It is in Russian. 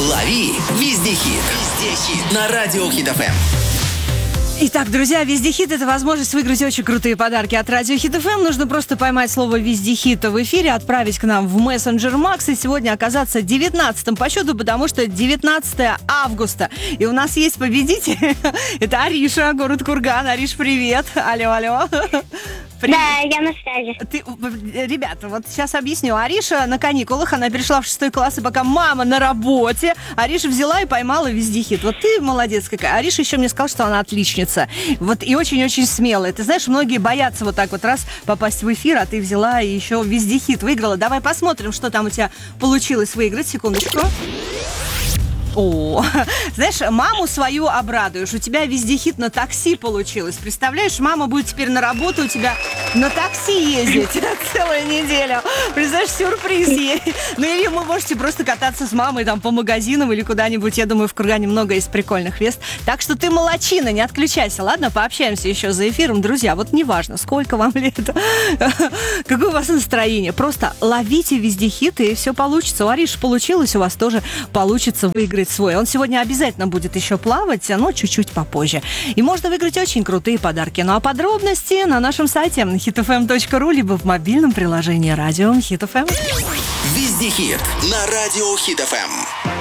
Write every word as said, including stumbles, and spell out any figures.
Лови везде хит. Везде хит. На радио Хит эф эм. Итак, друзья, Вездехит — это возможность выиграть очень крутые подарки от радио Хит эф эм. Нужно просто поймать слово Вездехит в эфире, отправить к нам в мессенджер Макс и сегодня оказаться девятнадцатым по счету, потому что девятнадцатое августа. И у нас есть победитель. Это Ариша, город Курган. Ариш, привет. Алло, алло. Привет. Да, я на связи. Ты, ребята, вот сейчас объясню. Ариша на каникулах, она перешла в шестой класс, и пока мама на работе, Ариша взяла и поймала Вездехит. Вот ты молодец какая. Ариша еще мне сказала, что она отличница. Вот и очень-очень смелая. Ты знаешь, многие боятся вот так вот раз попасть в эфир, а ты взяла и еще Вездехит выиграла. Давай посмотрим, что там у тебя получилось выиграть. Секундочку. О, знаешь, маму свою обрадуешь. У тебя Вездехит на такси получилось. Представляешь, мама будет теперь на работу у тебя на такси ездить целую неделю. Представляешь, сюрприз ей. Ну или вы можете просто кататься с мамой там по магазинам или куда-нибудь. Я думаю, в Кургане много есть прикольных мест. Так что ты молодчина, не отключайся, ладно? Пообщаемся еще за эфиром. Друзья, вот неважно, сколько вам лет, какое у вас настроение. Просто ловите Вездехит, и все получится. У Ариши получилось, у вас тоже получится выиграть свой. Он сегодня обязательно будет еще плавать, но чуть-чуть попозже. И можно выиграть очень крутые подарки. Ну а подробности на нашем сайте хит эф эм точка ру либо в мобильном приложении радио Хит эф эм. Везде хит. На радио Хит эф эм.